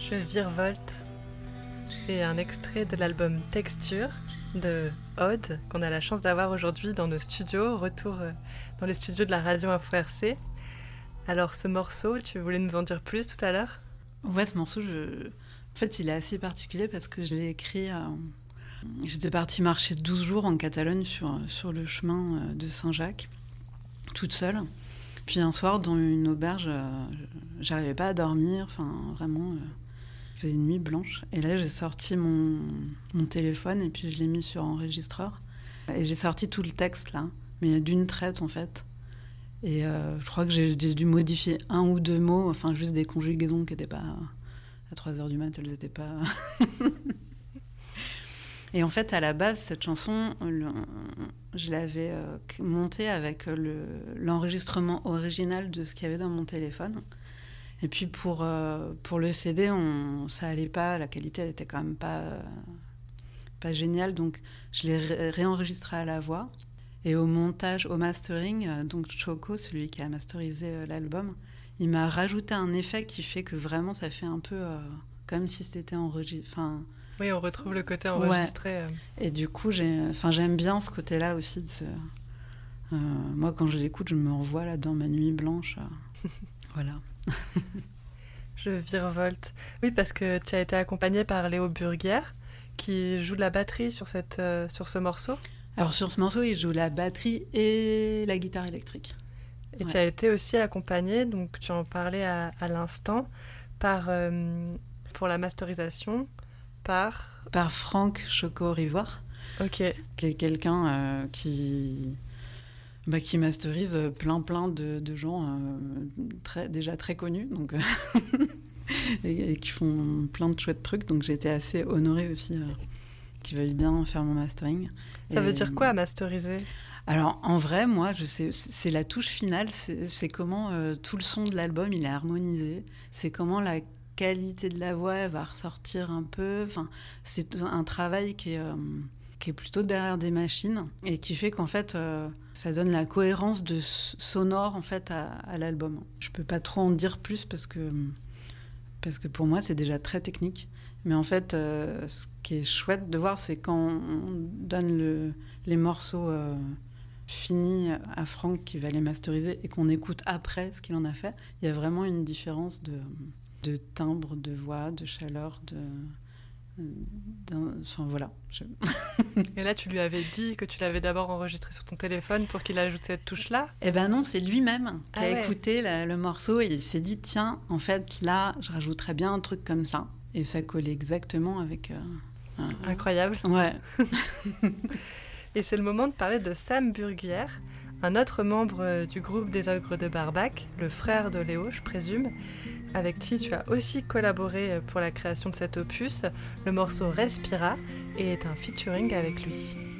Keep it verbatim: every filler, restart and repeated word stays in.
Je virevolte. C'est un extrait de l'album Texture de Aude qu'on a la chance d'avoir aujourd'hui dans nos studios, retour dans les studios de la radio Info R C. Alors ce morceau, tu voulais nous en dire plus tout à l'heure ? Ouais, ce morceau, je... en fait, il est assez particulier parce que je l'ai écrit... Euh... J'étais partie marcher douze jours en Catalogne sur, sur le chemin de Saint-Jacques, toute seule. Puis un soir, dans une auberge, euh, j'arrivais pas à dormir, enfin vraiment... Euh... Il faisait une nuit blanche. Et là, j'ai sorti mon, mon téléphone et puis je l'ai mis sur enregistreur. Et j'ai sorti tout le texte, là, mais d'une traite, en fait. Et euh, je crois que j'ai, j'ai dû modifier un ou deux mots, enfin, juste des conjugaisons qui n'étaient pas... À trois heures du mat', elles n'étaient pas... Et en fait, à la base, cette chanson, le, je l'avais euh, montée avec le, l'enregistrement original de ce qu'il y avait dans mon téléphone. Et puis pour, euh, pour le C D, on, ça allait pas, la qualité elle était quand même pas, euh, pas géniale, donc je l'ai ré- réenregistré à la voix. Et au montage, au mastering, euh, donc Choco, celui qui a masterisé euh, l'album, il m'a rajouté un effet qui fait que vraiment ça fait un peu euh, comme si c'était enregistré. Enfin, oui, on retrouve le côté enregistré. Ouais. Et du coup, j'ai, enfin, j'aime bien ce côté-là aussi. De ce, euh, moi, quand je l'écoute, je me revois là dans ma nuit blanche. Euh, voilà. Je virevolte. Oui, parce que tu as été accompagnée par Léo Burguière, qui joue de la batterie sur, cette, euh, sur ce morceau. Alors sur ce morceau, il joue la batterie et la guitare électrique. Et ouais. Tu as été aussi accompagnée, donc tu en parlais à, à l'instant, par, euh, pour la masterisation, par... Par Franck Choco-Rivoire, Ok. qui est quelqu'un euh, qui... Bah, qui masterise plein plein de, de gens euh, très, déjà très connus donc, euh, et, et qui font plein de chouettes trucs. Donc j'ai été assez honorée aussi euh, qu'ils veuillent bien faire mon mastering. Ça et, veut dire quoi, masteriser ? Alors en vrai, moi, je sais, c'est la touche finale, c'est, c'est comment euh, tout le son de l'album il est harmonisé, c'est comment la qualité de la voix elle va ressortir un peu. Enfin, c'est un travail qui est... Euh, qui est plutôt derrière des machines et qui fait qu'en fait euh, ça donne la cohérence de sonore en fait à, à l'album. Je peux pas trop en dire plus parce que parce que pour moi c'est déjà très technique, mais en fait euh, ce qui est chouette de voir c'est quand on donne le, les morceaux euh, finis à Franck qui va les masteriser et qu'on écoute après ce qu'il en a fait, il y a vraiment une différence de, de timbre, de voix, de chaleur, de Enfin voilà. Je... Et là, tu lui avais dit que tu l'avais d'abord enregistré sur ton téléphone pour qu'il ajoute cette touche-là ? Eh ben non, c'est lui-même qui ah a ouais. écouté la, le morceau et il s'est dit tiens, en fait là, je rajouterais bien un truc comme ça. Et ça collait exactement avec. Euh, un... Incroyable. Ouais. Et c'est le moment de parler de Sam Burguière, un autre membre du groupe des Ogres de Barbac, le frère de Léo, je présume, avec qui tu as aussi collaboré pour la création de cet opus. Le morceau Respira est un featuring avec lui.